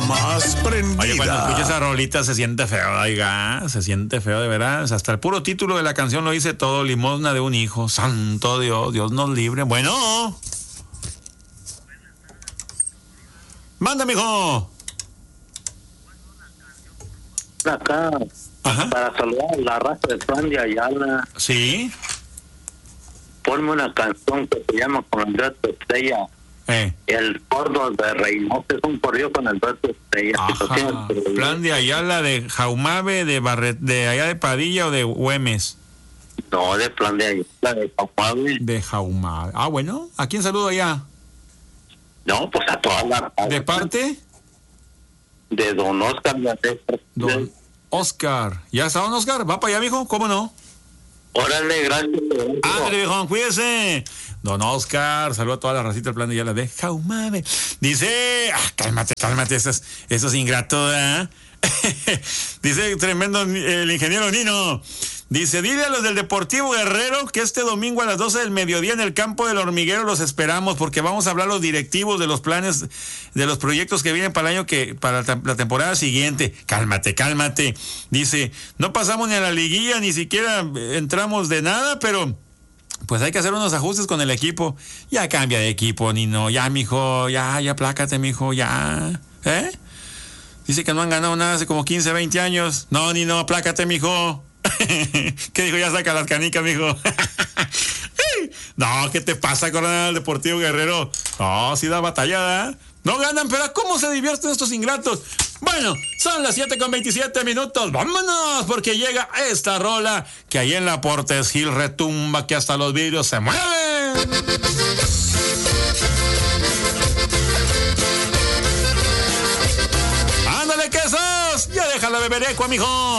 más prendida. Oye, cuando escuchas esa rolita se siente feo, oiga, se siente feo de veras. Hasta el puro título de la canción lo dice todo, limosna de un hijo. Santo Dios, Dios nos libre. Bueno. Manda, mijo. Acá, Ajá. para saludar a la raza de Plan de Ayala, Sí. ponme una canción que se llama Con el Beto Estrella. El cordo de Reynosa, es un corrido con el Beto Estrella. Ajá. Plan de Ayala, de Jaumabe, de allá de Padilla o de Güemes. No, de Plan de Ayala, de Jaumabe. De Jaumabe. Ah, bueno. ¿A quién saludo allá? No, pues a toda la raza. ¿De parte? De don Oscar. Don Oscar. ¿Ya está don Oscar? ¿Va para allá, mijo? ¿Cómo no? Órale, gracias. Ándale, viejo, cuídese. Don Oscar, saluda a toda la racita del Plan de Ayala de Jaumabe. Dice, cálmate, esos ingratos, ¿eh? Dice tremendo el ingeniero Nino. Dice, dile a los del Deportivo Guerrero que este domingo a las 12 del mediodía en el campo del Hormiguero los esperamos, porque vamos a hablar los directivos de los planes, de los proyectos que vienen para el año, para la temporada siguiente. Cálmate. Dice, no pasamos ni a la liguilla, ni siquiera entramos de nada, pero pues hay que hacer unos ajustes con el equipo. Ya cambia de equipo, Nino. Ya, mijo, ya plácate, mijo, ya. Dice que no han ganado nada hace como 15, 20 años. No, Nino, aplácate, mijo. ¿Qué dijo? Ya saca las canicas, mijo. No, ¿qué te pasa, Coronel Deportivo Guerrero? No, sí da batallada. No ganan, pero ¿cómo se divierten estos ingratos? Bueno, son las 7:27. Vámonos, porque llega esta rola que ahí en la Portes Gil retumba, que hasta los vidrios se mueven. ¡Ándale, quesos! Ya déjala beber eco, mijo.